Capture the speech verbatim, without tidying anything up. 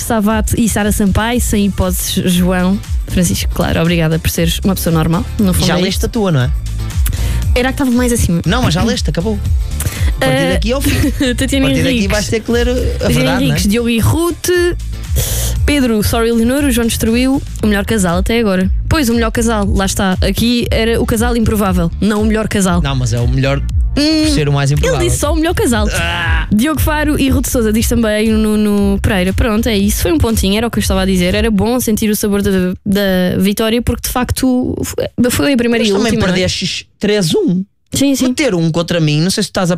Savato e Sara Sampaio, sem hipóteses, João. Francisco, claro, obrigada por seres uma pessoa normal. No fundo Já é leste isto. a tua, não é? Era a que estava mais acima. Não, mas já leste, acabou. A partir Uh, daqui ao fim. A Tatiana partir daqui Henriques, vais ter que ler a Tatiana verdade, não é? Henriques, Diogo e Ruth, Pedro, Sorry Leonor, o João destruiu o melhor casal até agora. Pois, o melhor casal, lá está. Aqui era o casal improvável, não o melhor casal. Não, mas é o melhor por ser o mais improvável. Ele disse só o melhor casal. Ah! Diogo Faro e Ruth Souza diz também no, no Pereira. Pronto, é isso. Foi um pontinho, era o que eu estava a dizer. Era bom sentir o sabor da, da vitória, porque de facto foi a primeira Mas e a também última. não é? perdeste três a um. Sim, sim. Meter um contra mim, não sei se estás a